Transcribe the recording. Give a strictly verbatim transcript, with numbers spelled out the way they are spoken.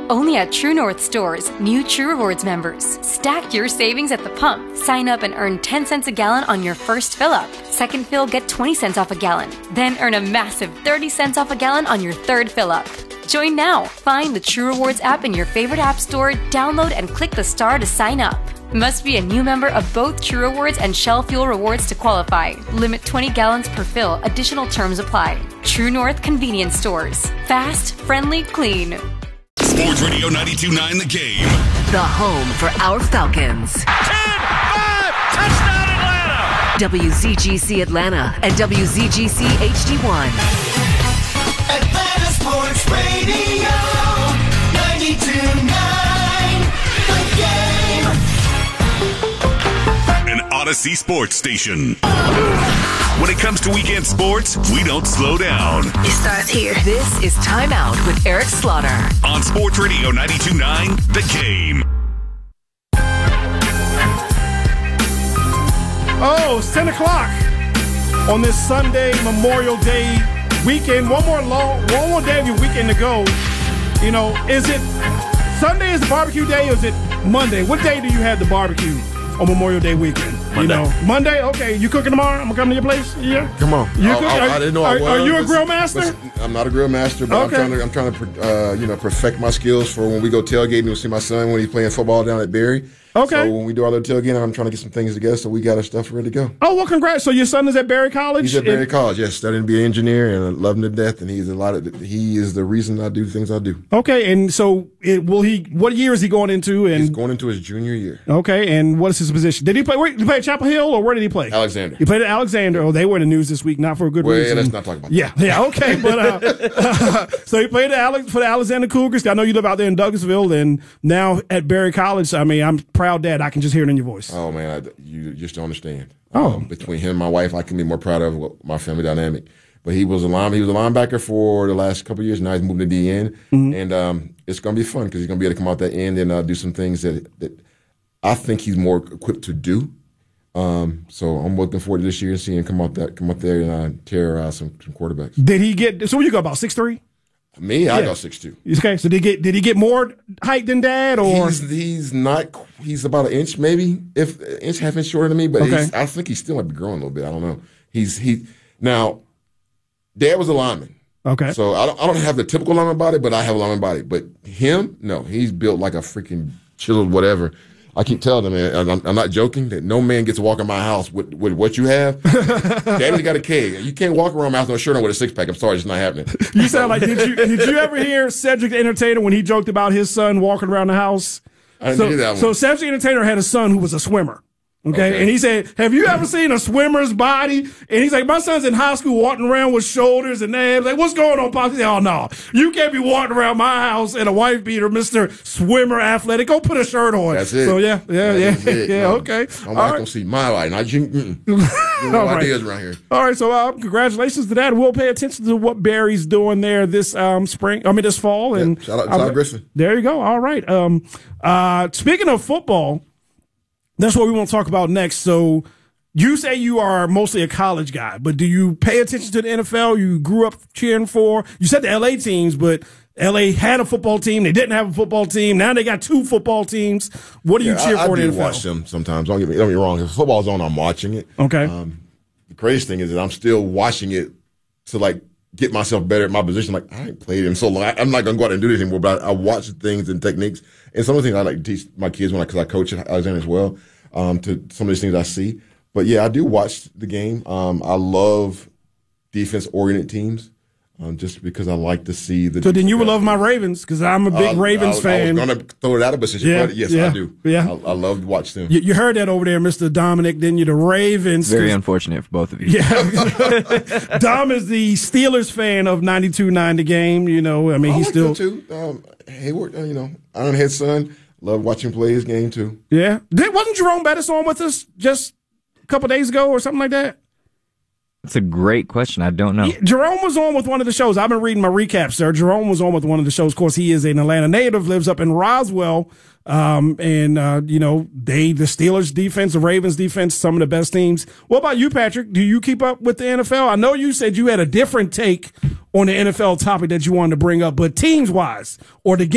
Only at True North stores, new True Rewards members. Stack your savings at the pump. Sign up and earn ten cents a gallon on your first fill up. Second fill, get twenty cents off a gallon. Then earn a massive thirty cents off a gallon on your third fill up. Join now. Find the True Rewards app in your favorite app store, download and click the star to sign up. Must be a new member of both True Rewards and Shell Fuel Rewards to qualify. Limit twenty gallons per fill. Additional terms apply. True North Convenience Stores. Fast, friendly, clean. Sports Radio ninety-two point nine The Game. The home for our Falcons. ten five, touchdown Atlanta! W Z G C Atlanta and W Z G C H D one. Atlanta Sports Radio ninety-two point nine The Game. An Odyssey Sports Station. When it comes to weekend sports, we don't slow down. It starts here. This is Time Out with Eric Slaughter. On Sports Radio ninety-two point nine The Game. Oh, it's ten o'clock on this Sunday, Memorial Day weekend. One more long, one more day of your weekend to go. You know, is it Sunday is the barbecue day or is it Monday? What day do you have the barbecue on Memorial Day weekend? Monday. You know, Monday. Okay, you cooking tomorrow? I'm gonna come to your place. Yeah, come on. You I, cook, I, are, I didn't know are, I was. Are you a but, grill master? But I'm not a grill master, but Okay. I'm trying to. I'm trying to, uh, you know, perfect my skills for when we go tailgating. We'll see my son when he's playing football down at Berry. Okay. So when we do our little tailgating, I'm trying to get some things together so we got our stuff ready to go. Oh well, congrats! So your son is at Berry College. He's at Berry It- College, yes, studying to be an engineer, and I love him to death. And he's a lot of. He is the reason I do the things I do. Okay, and so it, will he? What year is he going into? And He's going into his junior year. okay, and what is his position? Did he play? Where, did he play at Chapel Hill or where did he play? Alexander. He played at Alexander. Oh, they were in the news this week, not for a good Well, reason. yeah, let's not talk about that. Yeah, yeah, okay, but uh, so he played at Alex, for the Alexander Cougars. I know you live out there in Douglasville, and now at Berry College. I mean, I'm proud dad. I can just hear it in your voice. Oh man, I, you just don't understand. Oh. Um, between him and my wife, I can be more proud of what, my family dynamic. But he was a line, he was a linebacker for the last couple of years. Now he's moving to D N, Mm-hmm. and um, it's going to be fun because he's going to be able to come out that end and uh, do some things that that I think he's more equipped to do. Um, so I'm looking forward to this year and seeing him come out that come out there and uh, terrorize some, some quarterbacks. Did he get? So what you go about six three? Me, I Yeah. go six two. Okay, so did he get? Did he get more height than dad, or He's he's not he's about an inch maybe if an inch half inch shorter than me, but Okay. he's, I think he still might be growing a little bit. I don't know. He's he now. Dad was a lineman, okay? so I don't I don't have the typical lineman body, but I have a lineman body. But him, no, he's built like a freaking chiseled whatever. I keep telling him, man, and I'm, I'm not joking, that no man gets to walk in my house with, with what you have. Daddy's got a keg. You can't walk around my house no shirt on with a six pack. I'm sorry, it's not happening. You sound like did you did you ever hear Cedric the Entertainer when he joked about his son walking around the house? I didn't so, hear that one. So Cedric the Entertainer had a son who was a swimmer. Okay? Okay. And he said, have you ever seen a swimmer's body? And he's like, my son's in high school walking around with shoulders and abs. Like, what's going on, Pops? He said, oh, no. You can't be walking around my house in a wife beater, Mister Swimmer Athletic. Go put a shirt on. That's it. So, yeah, yeah, That yeah. is it. Yeah, No, okay. My All wife right. don't see my light. Not you. Mm-mm. You know All right. ideas around here. All right, so uh, congratulations to that. We'll pay attention to what Barry's doing there this um, spring. I mean, this fall. And Yeah, shout out to Todd Griffin. There you go. All right. Um, uh, speaking of football, that's what we want to talk about next. So you say you are mostly a college guy, but do you pay attention to the N F L? You grew up cheering for, you said the L A teams, but L A had a football team. They didn't have a football team. Now they got two football teams. What do you Yeah, cheer I, for I in do the N F L? watch them sometimes. Don't get me, don't get me wrong. If football's on, I'm watching it. Okay. Um, the craziest thing is that I'm still watching it to like get myself better at my position. Like I ain't played in so long. I, I'm not gonna go out and do this anymore. But I, I watch things and techniques, and some of the things I like to teach my kids when I, because I coach at Alexander as well. Um, to some of these things I see. But yeah, I do watch the game. Um, I love defense-oriented teams, um, just because I like to see the. So then you would love my Ravens because I'm a big Uh, Ravens I, fan. I was going to throw it out of, but since you Yeah, brought it, yes, yeah, I do. yeah. I, I love to watch them. You, you heard that over there, Mister Dominic, didn't you? The Ravens. Very unfortunate for both of you. Yeah. Dom is the Steelers fan of ninety-two point nine The Game. You know, I mean, I he's like still. them too. Um, Hayward, uh, you know, Ironhead son. Love watching him play his game too. Yeah. Did, wasn't Jerome Bettis on with us just a couple days ago or something like that? That's a great question. I don't know. Yeah, Jerome was on with one of the shows. I've been reading my recaps, sir. Jerome was on with one of the shows. Of course, he is an Atlanta native, lives up in Roswell. Um, and, uh, you know, they, the Steelers defense, the Ravens defense, some of the best teams. What about you, Patrick? Do you keep up with the N F L? I know you said you had a different take on the N F L topic that you wanted to bring up, but teams wise or the game.